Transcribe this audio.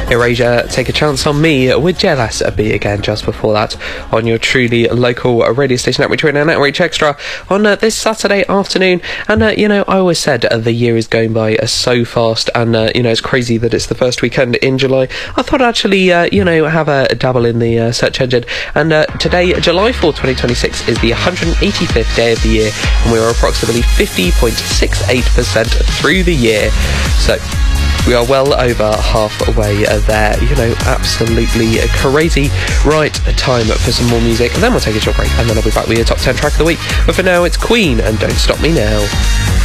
Erasure, Take a Chance on Me with Jealous Be Again just before that on your truly local radio station Outreach Radio and Outreach Extra on this Saturday afternoon. And I always said the year is going by so fast, and it's crazy that it's the first weekend in July. I thought I'd actually have a dabble in the search engine, and today, July 4th 2026, is the 185th day of the year, and we are approximately 50.68% through the year. So we are well over halfway there. Absolutely crazy. Right, time for some more music, and then we'll take a short break, and then I'll be back with your top 10 track of the week. But for now, it's Queen and Don't Stop Me Now.